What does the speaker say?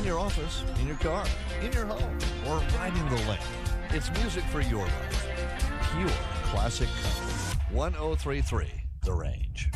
in your office, in your car, in your home, or riding the lane. It's music for your life. Pure classic country. 1033 The Range.